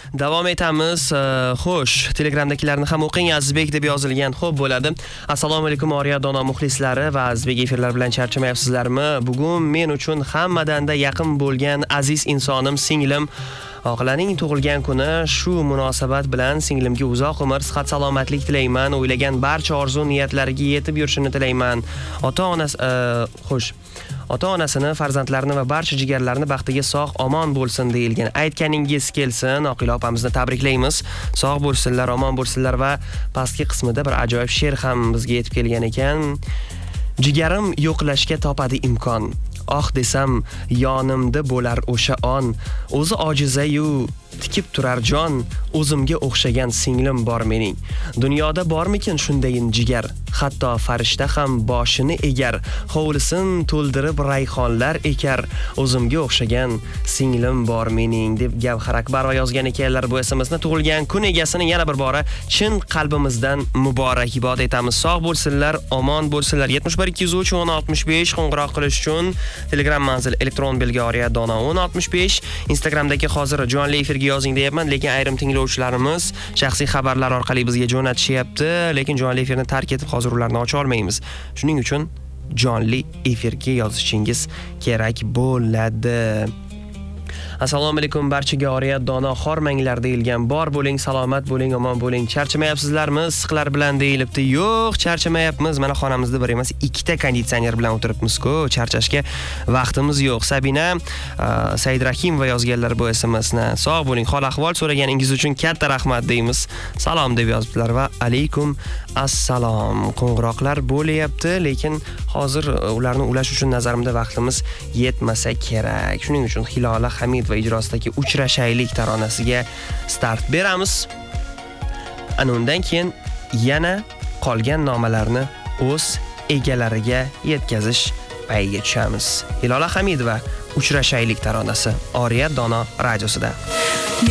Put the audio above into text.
Davom etamiz. Xo'sh, Telegramdagilarni ham o'qing, Azizbek deb yozilgan. Xo'p, bo'ladi. Assalomu alaykum Oriya Dono muxlislari va Azizbek efirlar bilan charchamayapsizlarmi? Bugun men uchun hammadanda yaqin bo'lgan aziz insonim singlim Oqilaning tug'ilgan kuni. Shu munosabat bilan singlimga uzoq umr, sihat, salomatlik tilayman. O'ylagan barcha orzu niyatlariga yetib yurishini tilayman. Ota-onasini, farzandlarini va barcha jigarlarini baxtiga sog', omon bo'lsin deyilgan. Aytganingiz kelsin. Oqila opamizni tabriklaymiz. Sog' bo'lsinlar, omon bo'lsinlar va pastki qismida bir ajoyib she'r ham bizga yetib kelgan ekan. Jigarim yo'qlashga topadi imkon. Oh desam, yonimda bo'lar o'sha on. O'zi ojiza-yu tikib turar jon. O'zimga o'xshagan singlim bor mening. Dunyoda bormikin shundayin jigar? Hatto farishta ham boshini egar. Hovlisin to'ldirib rayhonlar ekar. O'zimga o'xshagan singlim bor mening deb Gavhar Akbarova yozgan ekanlar bu SMSni. Tug'ilgan kun egasini yana bir bora chin qalbimizdan muborakbod etamiz. Sog' bo'lsinlar, omon bo'lsinlar. 71 203 1065 qo'ng'iroq qilish uchun Telegram manzil elektron belgi Oriya Dono 1065. Instagramdagi hozir jonli efirga yozing deyapman, lekin ayrim tinglovchilarimiz shaxsiy xabarlar orqali bizga jo'natishyapti, lekin jonli efirni tark etib hozir ularni ocha olmaymiz. Shuning uchun jonli efirga yozishingiz kerak bo'ladi. Assalomu alaykum barchaga Oriya Dono xormanglar deyilgan. Bor bo'ling, salomat bo'ling, omon bo'ling. Charchamayapsizlarmi? Issiqlar bilan deyilibdi. Yo'q, charchamayapmiz. Mana xonamizda bir emas, ikkita konditsioner bilan o'tiribmiz-ku. Charchashga vaqtimiz yo'q. Sabina Saydrahimova yozganlar bu SMSni. Sog' bo'ling, hol ahvol so'raganingiz uchun katta rahmat deymiz. Salom deb yozibdilar va alaykum assalom. Qo'ng'iroqlar bo'layapti, lekin hozir ularni ulash uchun nazarimda vaqtimiz yetmasa kerak. Shuning uchun Hilola Hamid va ijrosidagi Uchrashaylik taronasiga start beramiz. Ana undan keyin yana qolgan nomalarni o'z egalariga yetkazish payiga tushamiz. Hilola Hamid va Uchrashaylik taronasi Oriya Dono radiosida.